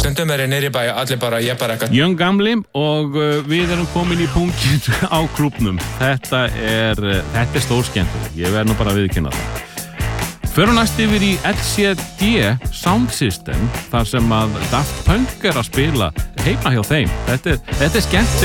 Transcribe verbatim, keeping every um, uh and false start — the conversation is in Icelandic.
stundum er ég nýri bæ, allir bara, ég bara eitthvað. Jón Gamli og uh, við erum komin í punktinn á klúbbnum. Þetta er, uh, þetta er stórskemmtilegt, ég verð nú bara að viðurkenna það. Förum næst yfir í L C D Sound System, þar sem að Daft Punk er að spila heima hjá þeim. Þetta er, þetta er skemmtilegt.